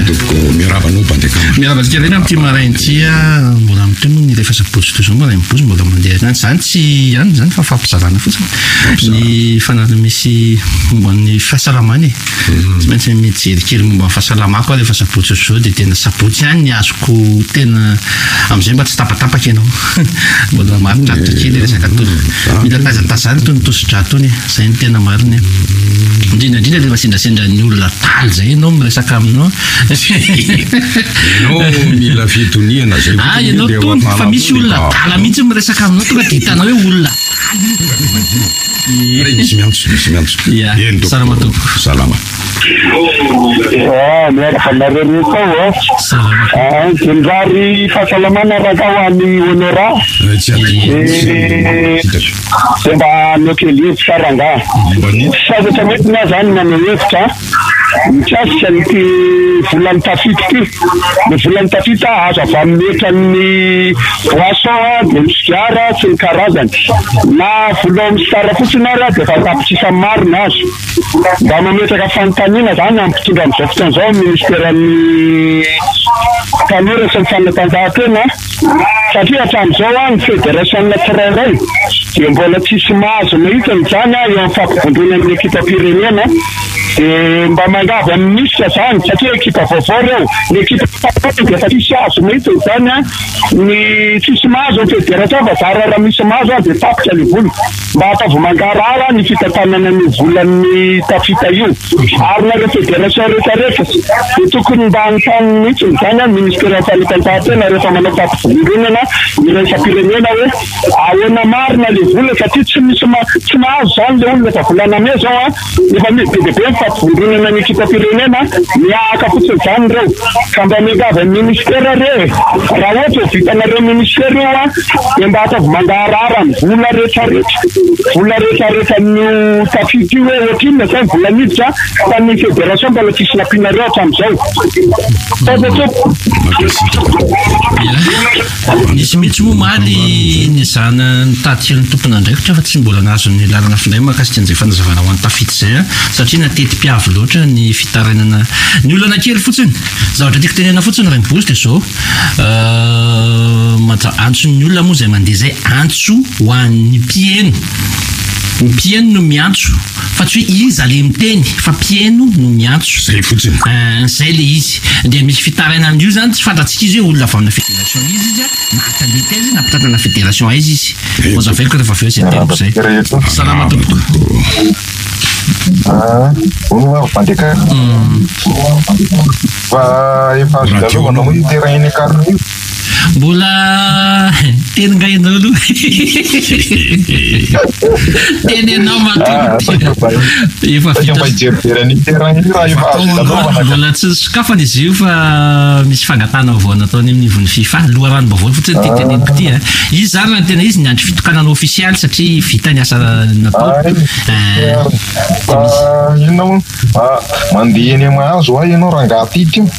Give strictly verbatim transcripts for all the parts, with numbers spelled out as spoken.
topoko miarabanao bandekana. Miarabantsika reny amin'ity maraintsy mbola miteny ny rehefa sabotsy toy izao mbola mibozy mbola mandeha zany zany tsy ihany zany fa fampizarana fotsiny ny fanana misy momba ny fahasalamana tsy maintsy mijery kely momba ny fahasalamako aho rehefa sabotsy zao dia tena sabotsy ihany ny azoko tena amin'izay mba tsy tapatapaka ianao mbola maritraritra kely resaka tony mila tazatazany tony tositra tony zay ny tena mariny indrindrandrindra rehefa sendrasendra ny olona taly zay ianao miresaka aminao ianao mila fitoniana zay ah ianao tony fa misy olona tala mihitsy miresaka aminao tonga dia hitanao hoe olona taly misy miantso misy miantso ia salama tompoko salama ah miaraka nareo tao ah kenjary fahasalamana raha ho an'ny honora mba nokely saranga sazatra mety na zany manao hevitra mikasika nyty volany tafity ty ny volany tafita azo avy amin'nety amin'ny boisson de misigara sy ny karazany na vola misara fotsiny ary dia efa tapitsisa marina azo mba mametraka fanontaniana zany ampitondra amin'izao fotoan'izao ministéran'ny tanora sy ny fanatanjahantena satria hatramin'izao a ny fédération tsirairay dia mbola tsisy mahazo mahita zany eo amin'ny fampivondrona amin'ny équipe-pirenena dia mba mangavy amin'ny misika zany satria ekipa vaovao reo ny ekipa dia efa tsisy azo mahita zany a ny tsisy mahazo ny fédération fa zara raha misy mahazo a dia tapitra ny vola mba ataovy mangarara ny fitantanana ny volan'ny tafita io ary nareo fédération rehetrarehetra dia tokony mba anytany mihitsy zany a ministère fanatanjahantena rehefa manao fampivondronana iraisam-pirenena hoe ahoana marina le vola satria tsy misy tsy mahazo zany le olona efa volana me zao a efa bebebe fampivondronana ny équipe-pirenena miahaka fotsiny zany reo ka mba miangavy amin'ny ministère re raha ohatra ho vitanareo ministère io a dia mba ataovy mangarara ny vola rehetrarehetra vola rehetrarehetra no tafity io hoe ohatr'inona zany vola miditra fa ny fédération mbola tsisy nampinareo hatramin'izao tazato nisy mihitsy moa maly ny zana nitady kely ny tompona andraikitra fa tsy mbola nazo ny lalana findray mahakasika an'izay fanazavana ho an'ny tafity zay a satria natety mpiavy loatra ny fitaranana ny olana kely fotsiny zavatra tiako tenena fotsiny raha mibozy dia zao maja antson'ny olona moa zay mandeha zay antso ho an'ny mpieno ny mpieno no miantso fa tsy hoe izy le miteny fa mpieno no miantso zay fotsiny zay le izy dia misy fitaranana io zany tsy fantatsika izy hoe olona avy amina fédération izy izy a natandeha izy nampitantana fédération aizy izy ozaveloko rehefa aveo zay tempo zay salama tompoko ah ono bandeka fa efa azo galovana moa io terrain iny akarona io mbola teny ngainao aloha tenenao matoefa mbola tsy sokafana izy io fa misy fangatana avao nataony amin'ny nivon'ny FIFA loharano bavao fotsiny ty teneniko ty a izy zany raha tena izy niandry fitokanana ofisialy satria vita ny asa natao inona mandeha eny mahazo a ianao raha ngatity io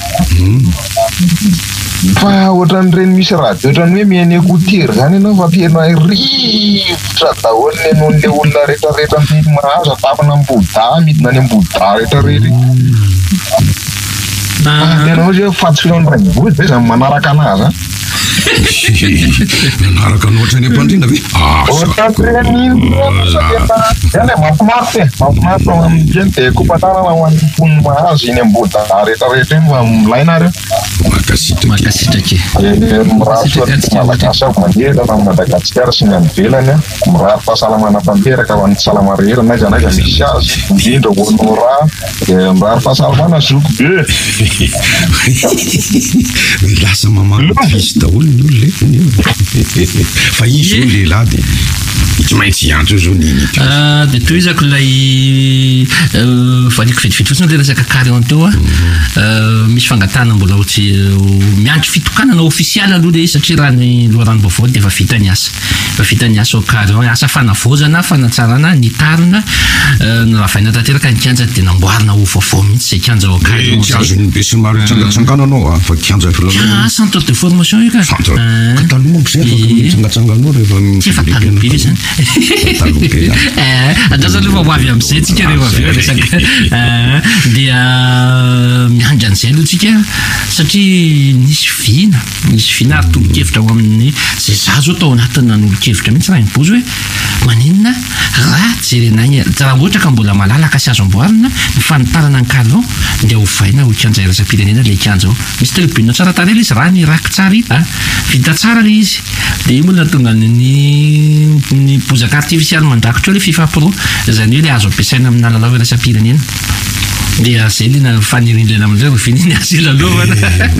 fa ohatran'ireny misy radio ohatrany hoe mihainy écouteur zany ianao fa tena rivotra daholo ny anon'le olona rehetrarehetra miny mahazo atapana amboda midina any amboda rehetrarehetra ianao zay fatsifilaony raivozy ve zany manaraka anazy manaraka nohatrany ampandrina ve zany mafinaritra e mafinaritra amin'izany dia kompatanana ho an'ny mponiny mahazo iny amboda rehetrarehetra iny fa milaina reo makasitrake malagasy ako mandeha raha Madagasikara sy ny any ivelany a mirary fahasalamana tanteraka ho an'ny salama rehetra naiza naiza misy azy indrindra honora dia mirary fahasalamana zoko be lasa mamatisy daholo ny olona fa izy io lehilahy dia tsy maintsy antso zao niny dia toy izako ilay valiko vetivety fotsiny le resaka carillon teo a misy fangatana mbola ohatsy miandry fitokanana ofisialy aloha le izy satria raha ny loharano vaovao dia efa vita ny asa efa vita ny asa au carillon asa fanavozana fanatsarana nitarina noravaina tanteraka ny kianja dia namboarina ho vaovao mihitsy zay kianja au carillon tsy azony be sy maro tsangatsangananao a fa kianja centre de formation io ka catalogue zay afaka mitsangatsanganao rehefa tsy efa talobe zany andrasa aloha fa hoavy amin'izay tsika rehefa avy eo resaka dia miandry an'izay aloha tsika satria nisy vina nisy vina ary tolo-kevitra ho amin'ny zay za zao tao anatin'ny nanolo-kevitra mihitsy raha mibozy hoe maninona raha jerenagny raha ohatra ka mbola malalaka sy azo amboarina ny fanitarana ny kalon dia hovaina ho ikanjay raisam-pirenena le ikanjao misy tribune tsara tarela izy raha ny raky tsara hita vita tsara le izy dia io moa natonga ny ny bozaka artifisialy mandrakitra eo le FIFA Pro zany hoe le azo ampiasaina amin'ny alalao hoe raisam-pirenena dia zay le na fanirindrena amin'izay rovininy azy ilalovana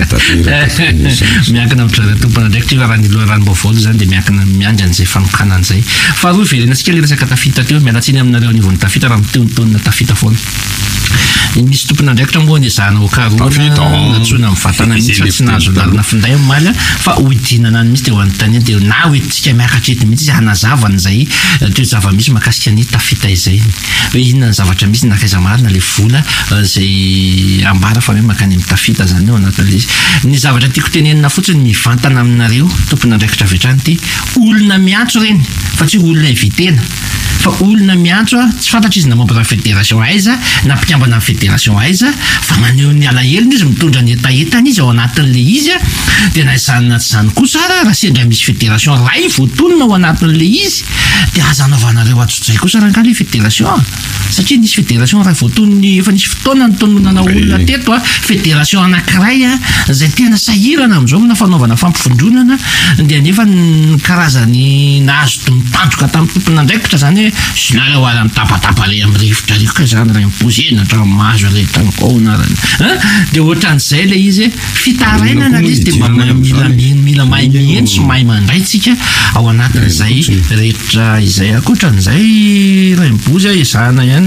miankina amin'ny tompona ndraikitra raha ny loha ranom-baovao zany dia miankina miandry an'izay fanokana an'izay fa roa verenantsika le resaka tafita teo mialatsiny aminareo anivon'ny tafita raha miteonitonina tafita foana misy tompona ndraikitra moa ny zahana okaroana natsona mivatana mihitsy fa tsy nahazo lalina finday amaly fa hoidinana any mihitsy dia ho anontany dia na hoetintsika miakatrety mihitsy izy hanazava an'izay teo zava-misy makasika ny tafita izay hoe inona ny zavatra misy nakaiza marina le vola zay ambara fa hoe makany amin'ny tafita zany eo anatin'le izy ny zavatra tiako tenenina fotsiny mivantana aminareo tompona ndraikitra vetrany ty olona miantso reny fa tsy olona evitena fa olona miantso tsy fantatra izy namambatra fédération aiza na mpikambana amin'ny fédération aiza fa maneho ny alaheliny izy mitondra ny etaetany izy ao anatin'le izy dia na izany tsy izany koa sara raha sendra misy fédération ray voatonona ao anatin'le izy dia azanaovanareo atsotsay koa sara angale fédération satria nisy fédération ray voatonony efa nisy fotoana nytononana olona teto a fédération anankiray a zay tena sahirana amin'izao na fanaovana fampifondronana dia nefa ny karazany nahazo mitanjoka tamin'ny tompona ndraikitra zany hoe sinala hoala mitapatapa le amin'ny rivotra riko ka zany raha mipozena tramazo le tankona dia ohatran'izay le izy fitarainana le izy dia mba mila mila mahay mihendry sy mahay mandray tsika ao anatin'izay rehetra izay akoatran'izay raha mibozy izahana ihany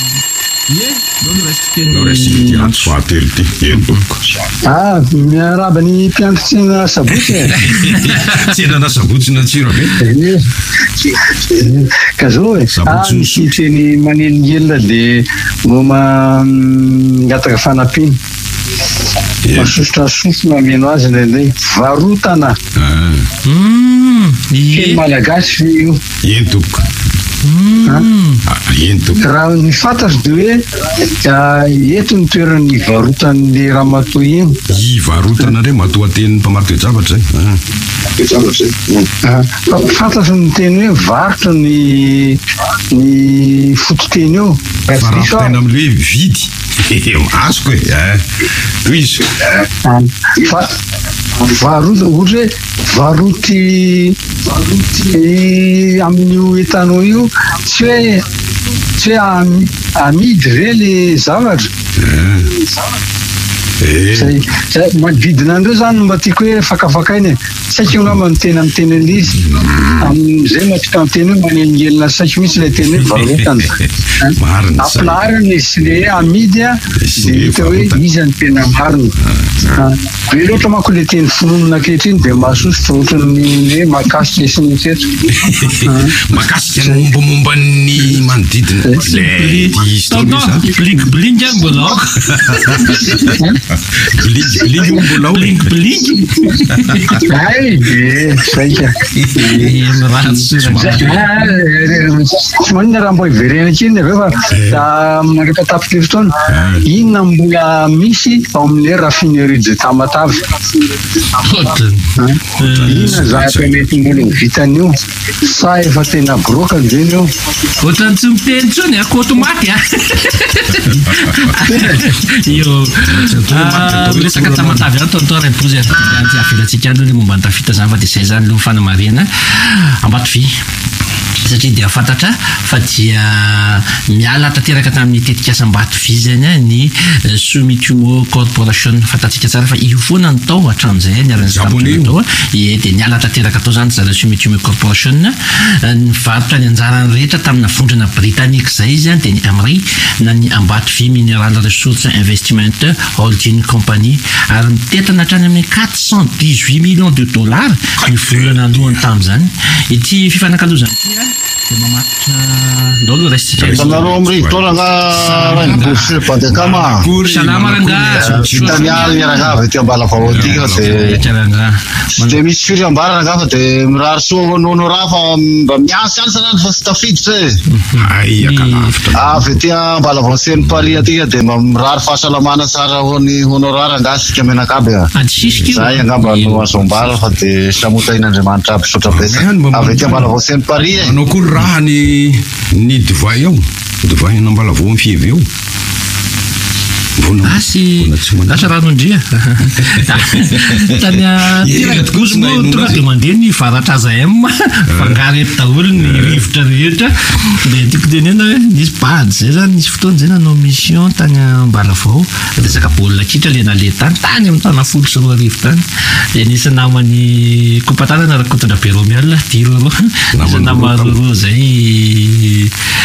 Ah, miaraba ny mpiantotsina sabotsy tsenana sabotsy na tsiro ave ka zao e ah misy treny manelingela dia moma ngataka fanampiana masosotra sofina ameno azy ndraindray varotana kely malagasy io entoko raha ny fantatro dia hoe eto ny toeran'ny varotan'le ramatoa iny ivarotana re matoa tenin'ny mpamaro toejavatra zay fantatro ny teny hoe varotra ny ny fototeny eo farapitaina amin'le hoe vidy masoko e toy izy varota ohatra hoe varoty amin'io etanao io tsy hoe tsy hoe amidy re le zavatra zay zay manodidina andreo zany mba tiako hoe fakafakainy saiko ngamba ny tena amin'ny teny an'le izy amin'izay matika amin'ny teny hoe manelinghelina saiko mihitsy ilay teny hoe varotana ampilarina izy sy le amidy a dia hita hoe izy ny tena marina be loatra manko le teny fononona ankehitriny dia mahasosotra ohatran'ny hoe makasika sy ny tsetra makasika ny mombamomba ny manodidina le blingbling mbola Bling mbola bling bling ay dia zay ka tsy manina raha mbo hiverena kely aveo fa manrehefa tapitra fotoana inona mbola misy ao amin'le raffinerie de Tamatave inona zaka mety mbola vitan'io sa efa tena broka zeny io ohatrany tsy miteny tsony akoto maty a io resaka Tamatave any tontoa raimpozy avelatsika andro le momba ny tafita zany fa dia izay zany lo fanamariana Ambatovy satria dia fantatra fa dia miala tanteraka tamin'ny tetikasa Ambatovy zany ny Sumitomo Corporation fantatsika tsara fa io foana ny tao hatramin'izay niaran'izatao e dia niala tanteraka tao zany zany Sumitomo Corporation nivarotra ny anjarany rehetra tamina vondrana britannique zay izy dia ny Amri na ny Ambatovy Mineral Resource Investment Holding Company ary mitetana hatrany amin'ny quatre cent dix-huit millions de dollars ny volana alohany tamin'izany ity fifanankalozana dia mamatotra ndolo resitsika tanareo am'rivotoranga rainibosy bandekama salama ranga vitanialy ranga ty ambala vaoatika dia ranga tsy dia misy firy ambara ranga fa dia mirary soa nono raha fa mba miasy any sanany fa tsy tafiditra e avy ty ambala vaosen'ny Paris atika dia mba mirary fahasalamana tsara hoany honorara anga sika menakaby zay angamba no azo ambala fa dia samota in'Andriamanitra aby sotra besa avy ty ambala vaosen'ny Paris e anao koa raha ny ny divay ao divay nambala vao mifivy eo asy lasa ranondria tany tiragozy moa tonga dia mandeha ny varatra azam fangary eto daholo ny rivotra rehetra dia tiako tenena hoe nisy bady zay zany nisy fotoana zay nanao mission tany ambala vao resaka baolina kitra le nale tany tany amin'ny tana folo sy roa arivo tany dia nisy namany kompatanana rakotondra beromial diro ro nisy nama roroa zay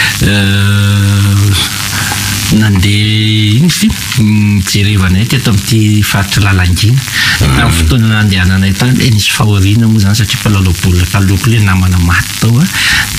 nandeha iny fi mijerevanay teto amin'ity faritra lalangina tamin'ny fotoana nandehananay tany dia nisy fahoriana moa zany satria mpilalao baolina taloko le namana maty tao a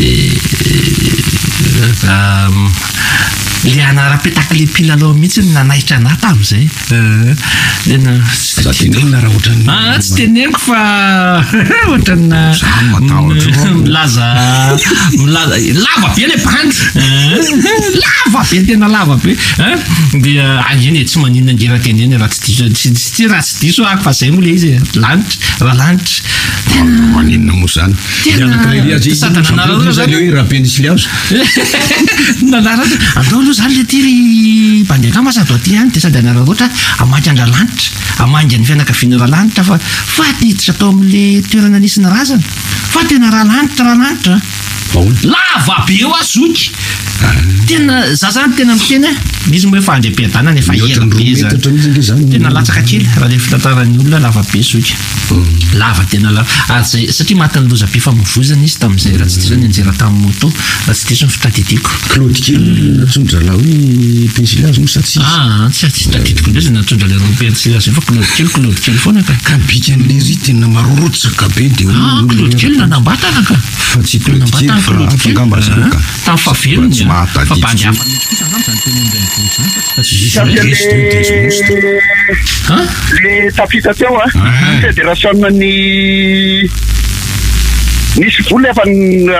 dia le anara-petaka le mpilalao mihitsy ny nanaitra ana tamin'izay tena tenena raha ohatrany tsy teneniko fa ohatranna milaza milaza lava be le bandy lava be tena lava be dia angeny tsy maninona angera teneny raha tsy diso tsy raha tsy diso ako fa zay moa le izy lanitra raha lanitra maninona moa zany sadananareo le hoe raha penisily azo nanaratra andao aloha zany le tiry bandeka masady aty any dia sady anareo ohatra amangy andra lanitra amangy any fianakaviana raha lanitra fa fa tiditra atao amin'le toerana nisy ny razana fa tena raha lanitra raha lanitra lava be eo azoky tena za zany tena miteny misy moa efa andrem-piadanana efa ela be zany tena latsaka kely raha le fitantaran'ny olona lava be zoky lava tena lava ary zay satria matin'ny loza-pifamovozana izy tamin'izay raha tsy diso ny anjera tamin'ny moto raha tsy diso ny fitadidiko Claude kely natsondra la hoe pensiliazy moa satsy ah tsy tsy tadidiko ndray zay natsondra le pensiliazy fa Claude kely Claude kely foana ka ka bika an'le ry tena marorotsaka be dia ah Claude kely nanambatana ka fa tsy Claude kely fa afangamba zany ka tamin'ny fahavelony fa bandy hafa le tafita teo a fédération ny nisy vola efa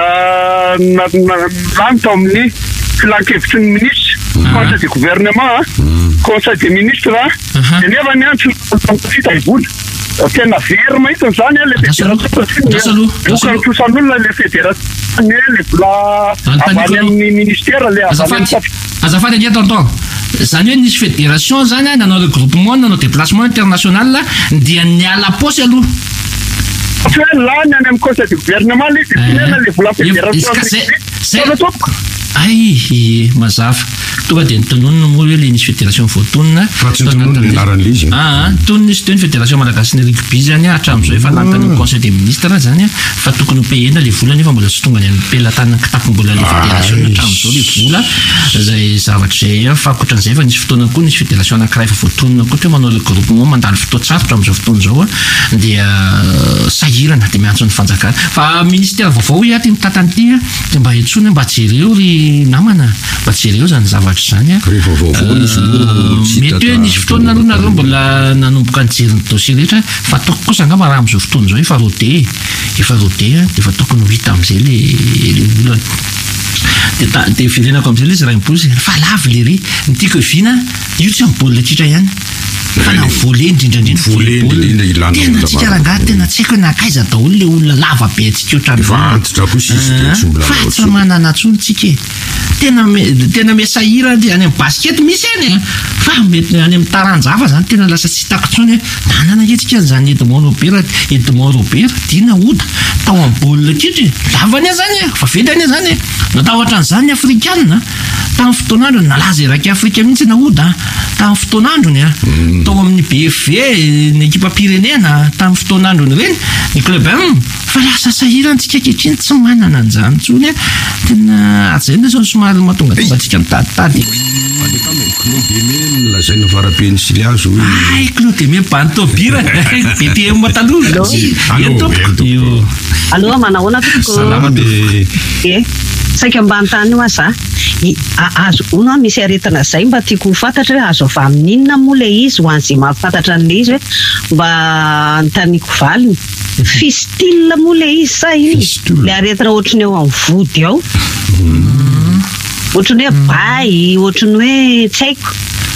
lany tao amin'ny filan-kevitry ny ministre conseil de gouvernement conseil des ministres dia nefa ny antso tafita ivola tena very mahitany zany le fédération okanytosan'olona le fédération le vola avany amin'ny ministère le azafady ange tonton zany hoe nisy fédération zany nanao regroupement nanao déplacement international dia niala posy aloha fa lany any amin'ny conseil de gouvernement le tinena le vola fédération ay mazava tonga dia nitononona moa hoe le nisy fédération voatonona ah tonona izy teo ny fédération malagasy ny rugby zany hatramin'izao efa lantany amin'ny conseil des ministres zany fa tokony pehena le vola nefa mbola tsy tonga ny ampelatana kitapombola le fédération hatramin'izao le vola zay zavatra zay fa akoatran'izay fa nisy fotoana koa nisy fédération anankiray fa voatonona koa hoe manao le groupement mandalo fotoa tsarotra amin'izao fotoana zao dia sahirana dia miantso ny fanjakana fa ministère vaovao iaty mitantany ty dia mba hetsona mba jereo ry namana mba jereo zany zavatra zany mety hoe nisy fotoana aloha nareo mbola nanomboka nijeriny dossier rehetra fa ataoko kosa angamba raha amin'izao fotoana zao efa rode efa rode dia efa ataoko no hita amin'izay le le olona dia firenako amin'izay le izy raha impozy fa lavy le ry nytiako vina io tsy amin'ny baolina kitra ihany fa na volet indrindrandrindra tena tsika rangahy tena tsy haiko hoe nakaiza daholo le olona lava be atsika ohatrany fa tsy manana antsony tsika tena tena mesahira any amin'ny basket misy eny fa mety any amin'ny taranjava zany tena lasa tsy hitako tsony hoe nanana etsika zany Edmond Robert Edmond Robert dina oda tao amin'ny baolina kitra lavany zany fa vedany zany natao ohatran'izany afrikanina tamin'ny fotoan'androny nalaza iraky afrika mihitsy na oda tamin'ny fotoan'androny a tao amin'ny B F V ny ekipa pirenena tamin'ny fotoan'androny reny ny club m fa lasa sahirantsika kehitriny tsy manana an'izany tsony tena ajaina zao somary mahatonga tonga antsika mitaditady lazaina fara-pensily azo ay Claude Aimé Bantobira B T M mataloha alo aloha manahoana salama dia saika ambany tany io aza azo ono a misy aretina zay mba tiako ho fantatra hoe azo avy amin'inona moa le izy ho an'izay mampafantatra an'le izy hoe mba antaniako valiny fistule moa le izy sa iny le aretina ohatrany eo amin'ny vody ao ohatrany hoe bay ohatrany hoe tsy haiko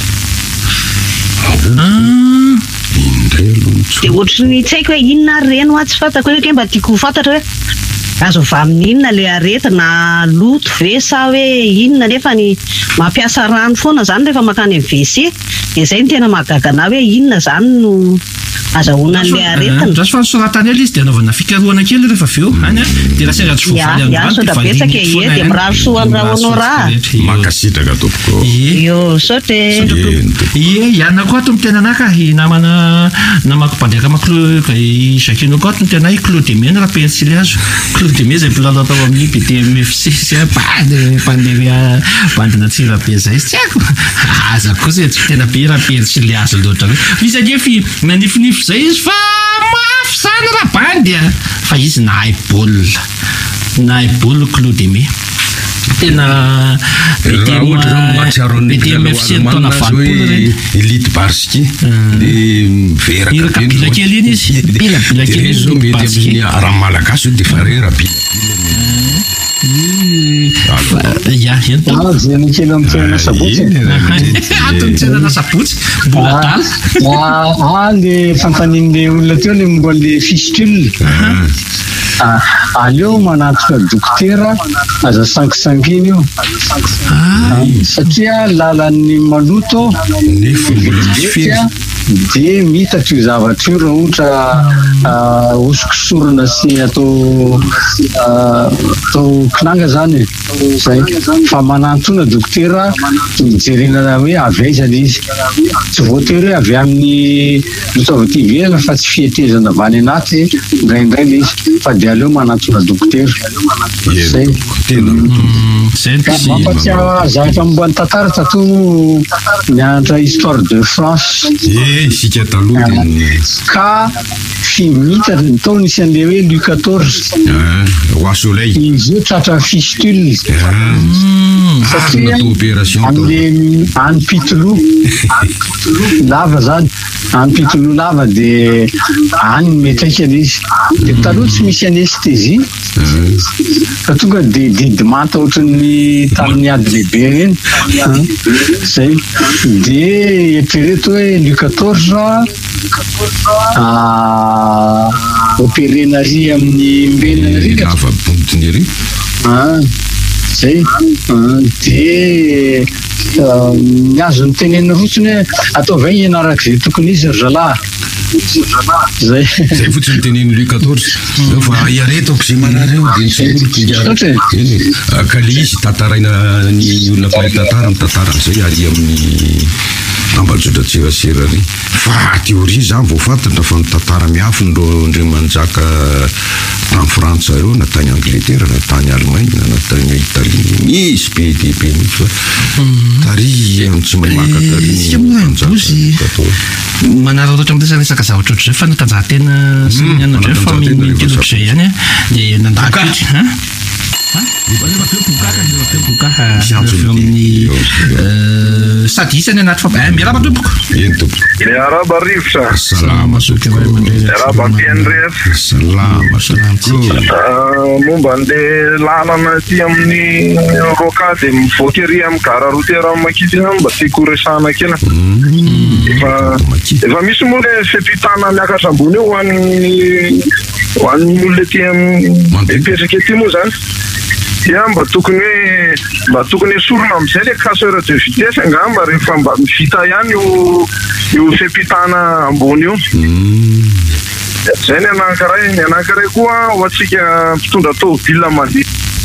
de ohatrany tsy haiko hoe inona reno a tsy fantako hoe mba tiako ho fantatra hoe azo avy amin'inona le aretina loto ve sa hoe inona nefa ny mampiasa rano foana zany rehefa makany amin'ny W C de zay ny tena mahagagana hoe inona zany no azahoana an'le aretina raha fa soratany ela izy de anaovana fikarohana kely rehefa avy eo any de raha sera tsy voavaly androany ya sodra betsaka e de mirary soandrahoanao raha makasitraka tompoko io sote ie iana koa to mitena anaka namana namako mpandeaka maklo i Jacquino koa to mitena Claude raha pensily azo Claude zay mpilalao tao amin'ny B T M F C sy bande panderia bandina tsirabe zay tsy haiko aza kosa tsy tena be raha pensily azo loatra misy anefi manifinify zay izy fa mafy zany raha bandy fa izy nahay baolina nahay baolina Claude Aimé tena B T M F C tona valopolo regny elite barski de veraka kapila kely iny izy pila pila kely izy barski raha malagasy de farera pila ya ah zany kely amin'ny tsena sabotsy atony tsena sabotsy mbola dala ah le fantanin'le olona teo le momba le fistule aleo manatitra dokotera aza sankisankiny io satria lalan'ny maloto de mitatra io zavatra io raha ohatra osokosorona sy atao atao kinanga zany zay fa manantona dokotera mijerena hoe avy aiza le izy tsy voatery hoe avy amin'ny lotaovy ivelana fa tsy fihetezana avany anaty indraindray le izy fa de aleo manantona dokotera zay mampatsiahy zavatra momba ny tantara tato nianatra histoire de France isika taloha ka fimitatra ny taona nisy an'le hoe Louis quatorze roi soleil izy io tratra fistule satria am'le any pitolo lava zany any pitolo lava de any metraika le izy de taloha tsy misy anestesie ka tonga de didy manta ohatran'ny tamin'ny ady lehibe reny zay de eritrereto hoe Louis quatorze opérenary amin'ny mbenary lava-bodiny zay de ny azo ny tenena fotsiny hoe atao vai ianaraka zay tokony izy zalahy zay zay fotsiny teneny Louis quatorze fa iaretako zay manareo de ka le izy tantaraina ny olona mpahay tantara ny tantara zay ary amin'ny ambajodratsirasera reny fa théorie zany vao fantatra fa ny tantara miafy ndro ndre manjaka tany Frantsa eo na tany Angleterre na tany Allemagne na tany Italie misy be de be fa tary tsy mahay makatary manara loatra am'izay resaka zavatra ohatr'izay fa natanjahantena sy nianatra fa mikely ohatr'izay ihany de nandakitry amin'ny sady isany anaty fa miaraba tompoko miaraba rivotra salama miaraba piandres salama momba an'le lalana ty amin'ny roka de mivoaka ery amin'ny gara rotera makity zany mba tiako resana kely efa misy moa le fepitana miakatra ambony io hoan'ny hoan'ny olona ty mipetraka ety moa zany dia mba tokony hoe mba tokony esorona am'izay le casseur de vitesse angamba rehefa mba mivita ihany io io fepitana ambony io zay ny anankiray ny anankiray koa ho antsika mpitondra tômôbila mandeha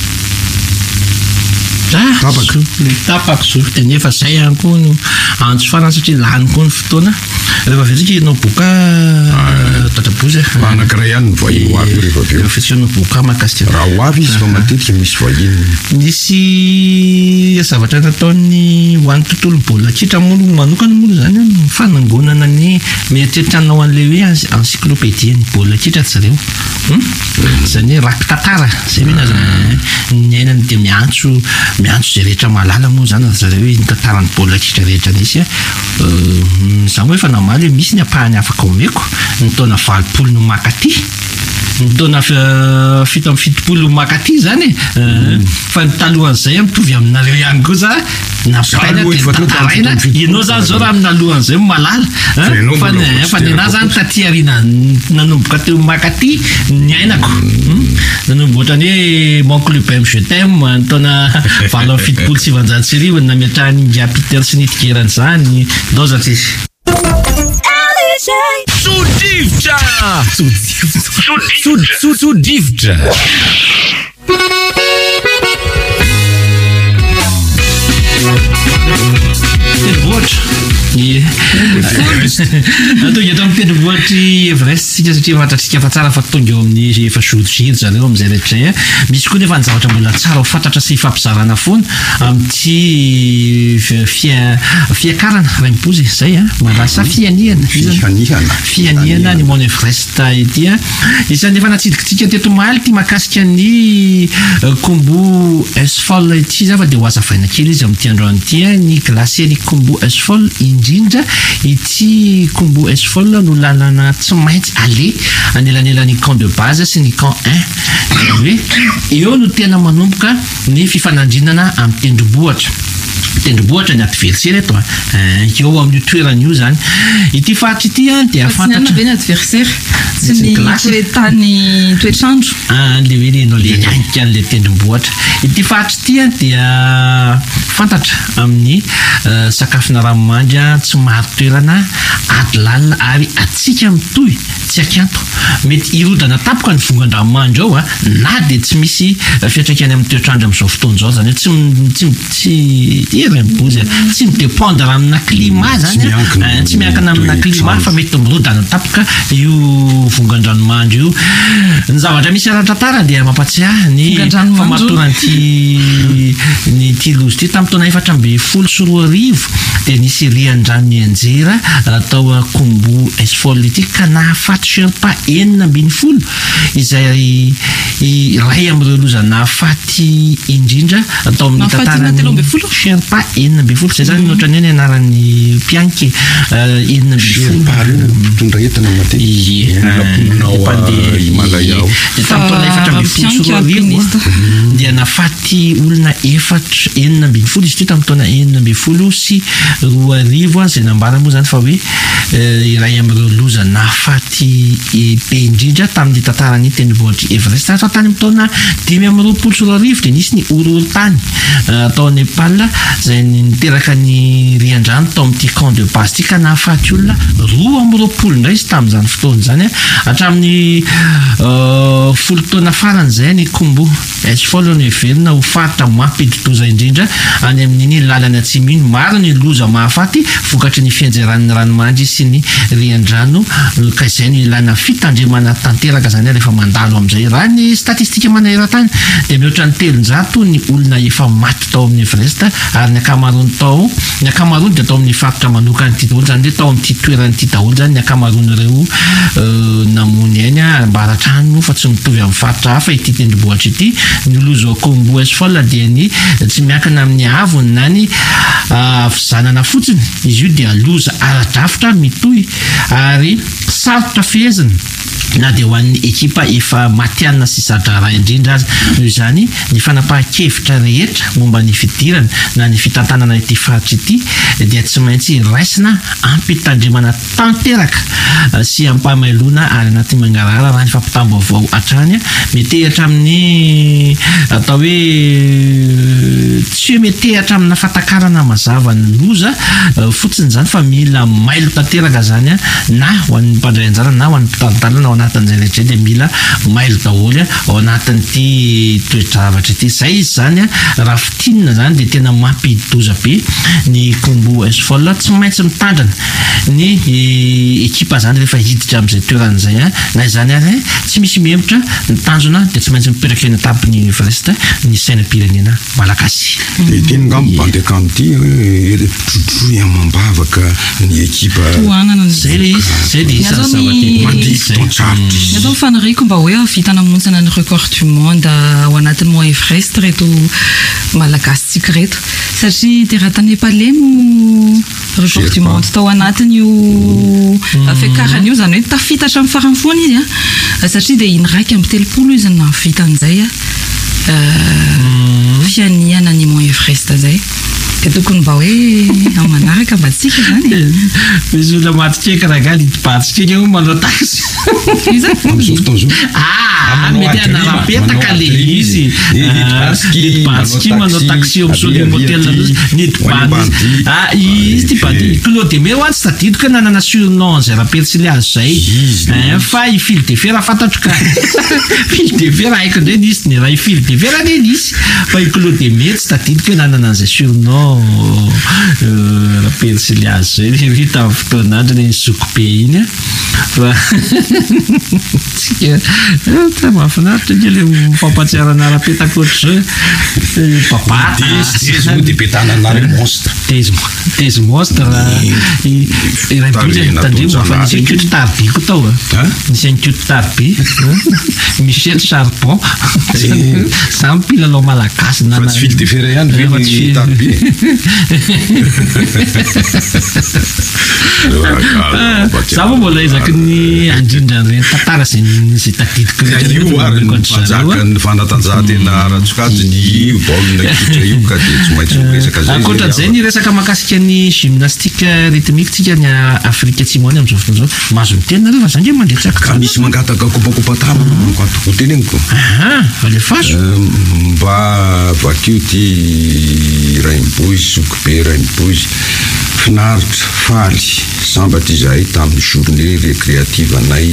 tapaka tapaka zo de nefa zay ihany koa no antso farany satria lany koa ny fotoana rehefa avy atsika ianao boka tatapozy anankiray ihany ny vahiny ho avy rehefa avy eo fa tsy ono boka mahakasika raha ho avy izy fa matetika misy vahiny misy zavatra nataony ho an'ny tontolo baolina kitra mono manokana mono zany fanangonana ny mieritreritrana ho an'le hoe encyclopédie ny baolina kitra zareo zany hoe raky tantara zay hoe naza ny ainany dia miantso miantso zay rehetra malala moa zany zareo hoe ny tantarany baolina kitra rehetra nisy zany hoe fa namaly hoe misy ny apahany afaka omeko ny taona valopolo no makaty ny taona fito amby fitopolo makaty zany fa ny talohan'izay mitovy aminareo ihany koa za napitaina dia tantaraina ianao zany zao raha aminalohan'izay malala fa ny anahy zany taty ariana nanomboka teo makaty ny ainako nanomboka ohatrany hoe mon club aime je t'aime ny taona valo amby fitopolo sivanjato sy arivo nametrahany India Peter sy nitikerany zany dozatra izy Tsodivitra! Tsodivitra! Tsodivitra! Tendrovohatra tonga eto amin'ny tendrovohatry Everest sika satria fantatrika fa tsara fa tonga eo amin'ny efa zorodriry zany eo amin'izay rehetra misy koa nefa ny zavatra mbola tsara ho fantatra sy fampizarana foana amin'ity fiakarana raimpozy zay malasa fianihana fianihana ny Mont Everest ity isan'ny efa natsidikitsika teto mahaly ity mahakasika ny Khumbu Asphalt ity za fa dia ho azavaina kely izy amin'ity androany ity ny glacier ny Khumbu Asphalt indrindra ity Khumbu Asphalt no lalana tsy maintsy ale anelanelan'ny camp de base sy ny camp un hoe eo no tena manomboka ny fifanandrinana amin'ny tendrombohatra tendrombohatra ny adversaire eto eo amin'ny toerana io zany ity faritra ity dia fantatra ny adversaire tsy ny toetany toetrandro le hoe no le ianika an'le tendrombohatra ity faritra ity dia fantatra amin'ny sakafona ranomandry tsy maro toerana ady lalina ary atsika mitohy tsy akanto mety irodana tapoka ny vongan-dranomandry ao na dia tsy misy fiatraikany amin'ny toetrandro amin'izao fotoana izao zany tsy tsy bozy tsy midépendre amina climat zany tsy miankina amina climat fa mety mirodana tapoka io vongan-dranomandry io ny zavatra misy ara-tantara dia mampatsiahy ny famatoran'ity ny ty lozy ty tamin'ny taona efatra amby folo sy roa arivo dia nisy rian-drano nianjera atao Khumbu Asphalt ity ka nahafaty Sherpa enina ambin'ny folo izay ray amin'ireo loza nahafaty indrindra atao amin'ny tantarany Sherpa enina ambin'ny folo zay zany ohatrany hoe ny anaran'ny mpianky enina ambin'ny folo mitondra entana Himalaya tamin'ny taona efatra ambin'ny folo sy roa arivo dia nahafaty olona efatra enina ambin'ny folo izy ty tamin'ny taona enina ambin'ny folo sy roa arivo zay nambara moa zany fa hoe iray amin'ireo loza nahafaty be indrindra tamin'ny tantarany tendrombohitry Everest fa tany amin'ny taona dimy amby roapolo sy roa arivo dia nisy ny horohorontany atao Nepal zay niteraka ny rian-drano tao amin'ity camp de base ity ka nahafaty olona roa amby roapolo indray izy tamin'izany fotoana zany hatramin'ny folo taona farany zay ny Khumbu Asphalt no heverina ho faritra mampidi-doza indrindra any amin'iny lalany atsiminy maro ny loza mahafaty vokatry ny fianjeran'ny ranomandry sy ny rian-drano ka izay no ilana fitandremana tanteraka zany rehefa mandalo amin'izay raha ny statistika maneran-tany dia mihoatra ny telonjato ny olona efa maty tao amin'ny Everest ary ny akamaroany tao ny akamaroany dia tao amin'ny faritra manokana ity daholo zany hoe tao amin'ity toeran'ity daholo zany ny akamaroan'ireo namony ainy ambaratrano fa tsy mitovy amin'ny faritra hafa ity tendrombohitra ity ny loza Khumbu Asphalt dia ny tsy miankina amin'ny havony na ny fizanana fotsiny izy io dia loza ara-drafitra mitohy ary sarotra fehezina na dia ho an'ny ekipa efa matianina sy zadra raha indrindra azy noho izany ny fanapahan-kevitra rehetra momba ny fidirana na ny fitantanana ity faritra ity dia tsy maintsy raisina ampitandremana tanteraka sy ampamailona ary anaty mangarara raha ny fampitambo avao hatrany mety hatramin'ny atao hoe tsy hoe mety hatramina fatakarana mazava ny loza fotsiny zany fa mila mailo tanteraka zany na ho an'ny mpandray anjara na ho an'ny mpitalitalana ao anatin'izay rehetra dia mila mailo daholo ao anatin'ity toetravatra ity. Zay izy zany a raha fitinina zany dia tena mampidoza be ny Combo S F O L. Tsy maintsy mitandrina ny ekipa zany rehefa hiditra amin'izay toeran'izay a na izany ary tsy misy mihembotra ny tanjona dia tsy maintsy mipetraka eny an-tampony Everest ny sainam-pirenena malagasy. Dia teny ngambo bandekano ity trotroy amambavaka ny ekipa zay le izy zay le izy atao fanariko mba hoe vitana montsana ny record du monde ao anatin'ny Mont Everest reto malagasitsika reto satria dia raha tany Nepalemo record du monde tao anatiny io fiakarany io zany hoe tafitatra amin'ny farany foana izy a satria dia iny raiky amby telopolo izy na vitan'izay a fianiana ny Mont Everest zay ka tokony mba hoe ao manaraka mba tsika zany misy olona matikeka raha lidipatsikeka io manao taxi ah mety anarapetaka le izy lidipatski manao taxi eo am'solo motel nidipady ah izy tipady Claude Mer hoany tsy tadidiko nanana surnom zay raha persiliazy zay fa i fil de fer fantatro ka fil de fer haiko ndray nisy ny raha i fil de fer ane nisy fa i Claude Mer tsy tadidiko nanana an'izay surnom raha persiliazy zay hita amin'ny fotoanandro ny zokobe iny fa tsika ta mahafinaritra ny le mifampatsiara anarapetaka ohatr'izao babata tezy moa dia petana anareo monstre tezy monstre tandremo fa nisy ankiotry tarby ko tao a nisy ankiotry tarby Michel Charbon za mpilalao malagasy fa tsy fil de fer ihany tarby za moa mbola izaky ny andrindra reny tantara zay zay tadidiko io ary nyfanjaka ny fanatanjahantena ara-tsokajy ny baolina kitra io ka dia tsy maintsy resaka zay ankoatran'izay ny resaka mahakasika ny gymnastique rythmique tsika ny Afrika Atsimo any amin'izao fotoana izao mahazo miteny nareo fa zany hoe mandeha tsaka ka misy mangataka kopakopa-tana mangatoko teneniko fa le faso mba vakio ty raimbozy zokobe raimbozy finaritra faly sambatra izahay tamin'ny journée récréative anay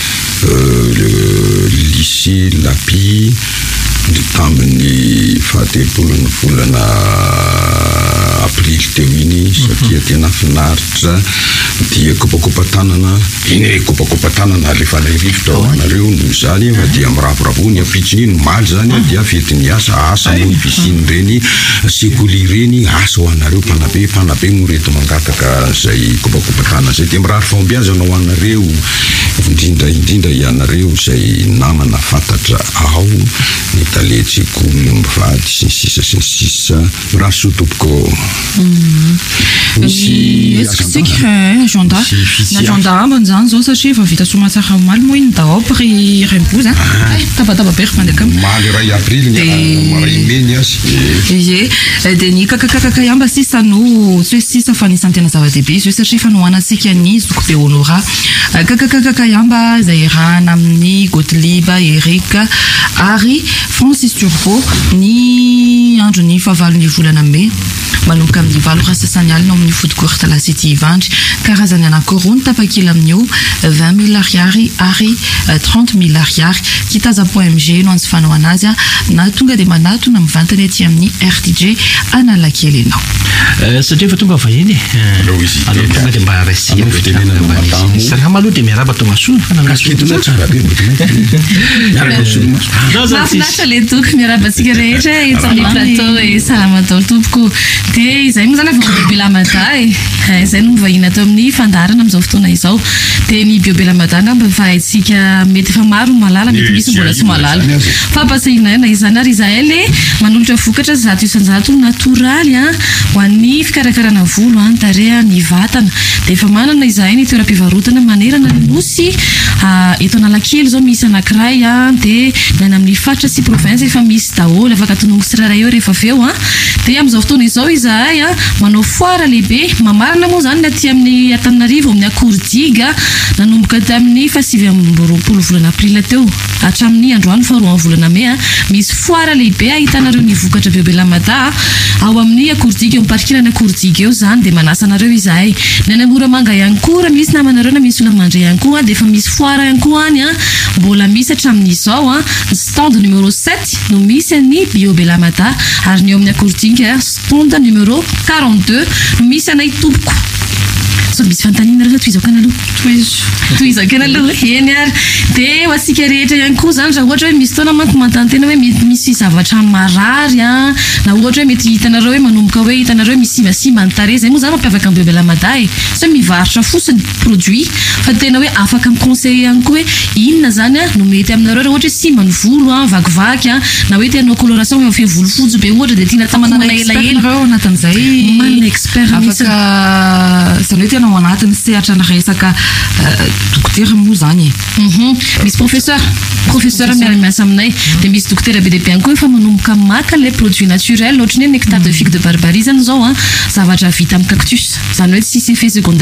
le lycée Lapi tamin'ny fahatelopolon'ny volana aprily teo iny satria tena finaritra dia kopakopa-tanana iny kopakopa-tanana alefa ilay rivotra ao anareo noho izany fa dia miravoravo ny apitsiny iny maly zany dia fetiny asa asa no pisiny reny sekoly reny asa ho anareo mpanabe mpanabe no reto mangataka zay kopakopa-tanana zay dia mirary fombiazana ho anareo indrindra indrindra ianareo zay namana fantatra ao ny taletsekoly mivady sy ny sisa sy ny sisa raha sotopoko misy agenda na agenda ambany zany zao satria efa vita somatsara maly moa iny daop ry remboza tabataba be rifandeka maly ray avril maray meny azy ie dia ny kakakakaka ihamba sisa no tsy hoe sisa fa nisany tena zava-dehibe izy hoe satria fanohanatsika ny zokobe honora kakakakaka ihamba zay rahana amin'ny Gottlieb Eric ary Francis Turbo ny andro ny fahavalon'ny volana Mai manomboka amin'ny valo rasasany alina amin'ny foot court la City Ivandry karazany anankiroa ny tapakila amin'io vingt mille ariary ary trente mille ariary kitaza point M G no anjifanao anazy na tonga dia manatona mivantana ety amin'ny R D J analakely ianao satria efa tonga vahiny aloha tonga dia mba raisisareha maloha dia miaraba tonga soa mafinatra le toko miarabantsika rehetra eto amin'ny plateau e salama tao tompoko dia izay moa zany avy biobelamada e izay no mivahina atao amin'ny fandarana amin'izao fotoana izao dia ny biobelamada ngamba fahaitsika mety efa maro malala mety misy mbola tsy malala fampasahina na izany ary izahay le manolotra vokatra zato isan-jato natoraly a ho an'ny fikarakarana volo any tareha ny vatana dia efa manana izahay ny toeram-pivarotana manerana ny nosy eto Analakely zao misy anankiray a dia nany amin'ny fatra sy province efa misy daholo afaka tonongo tsirairay eo rehefa aveo a dia amin'izao fotoana izao izahay a manao foara lehibe mamarina moa zany aty amin'ny Antananarivo amin'ny Akordiga nanomboka tamin'ny fasivy amby roapolo volana aprila teo hatramin'ny androany faharoa volana Mai a misy foara lehibe ahitanareo ny vokatra biobelamada ao amin'ny Akordiga eo parkirana Akordiga eo zany dia manasa anareo izahay nany Moramanga ihany koa raha misy namanareo na misy olona mandray ihany koa dia efa misy foire ihany koa any a mbola misy hatramin'izao a ny stand numéro sept no misy ny Biobelamata ary ny eo amin'ny akordinika stand numéro quarante-deux no misy anay tompoko so misy fantanina rehetra toizako ana aloha toizo toizako ana aloha eny ary dia ho asika rehetra ihany koa zany raha ohatra hoe misy fotoana manko mantantena hoe mety misy zavatra marary a na ohatra hoe mety hitanareo hoe manomboka hoe hitanareo hoe misy simba ny tarehy zay moa zany mampiavaka amin'ny Biobelamata e so mivarotra fotsiny produit fa tena hoe afaka miconseiller ihany koa hoe inona zany a no mety aminareo raha ohatra hoe simba ny volo a vakivaky a na hoe tianao coloration hoe mafia volo fotsy be ohatra dia tiana tamanana elaela reo anatin'izay manana expert afaka zany hoe tena ao anatiny sehatra ny resaka dokotera moa zany e misy professeur professeur miara-miasa aminay dia misy dokotera be deaibe ihany koa efa manomboka maka le produit naturel ohatrany hoe nectar de figue de barbarie zany zao a zavatra vita amin'ny cactus zany hoe tsy effet secondaire